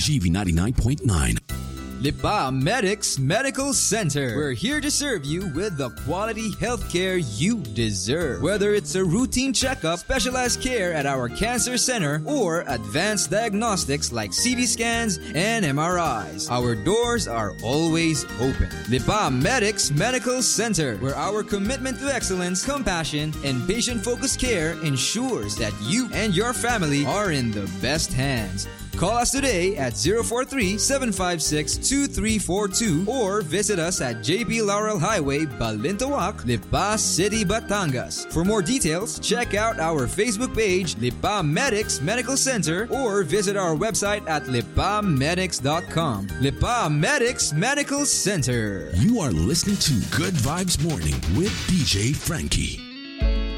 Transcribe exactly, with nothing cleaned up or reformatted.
G V ninety-nine point nine. Lipa Medics Medical Center. We're here to serve you with the quality healthcare you deserve. Whether it's a routine checkup, specialized care at our cancer center, or advanced diagnostics like C T scans and M R Is, our doors are always open. Lipa Medics Medical Center, where our commitment to excellence, compassion, and patient-focused care ensures that you and your family are in the best hands. Call us today at zero four three, seven five six, two three four two or visit us at J P Laurel Highway, Balintawak, Lipa City, Batangas. For more details, check out our Facebook page, Lipa Medics Medical Center, or visit our website at lipa medics dot com. Lipa Medics Medical Center. You are listening to Good Vibes Morning with D J Frankie.